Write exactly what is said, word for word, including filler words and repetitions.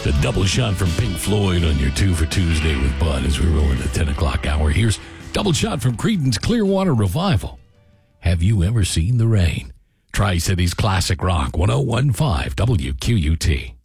The double shot from Pink Floyd on your two for Tuesday with Bud as we roll into the ten o'clock hour. Here's double shot from Creedence Clearwater Revival. Have you ever seen the rain? Tri-Cities Classic Rock, one oh one point five W Q U T.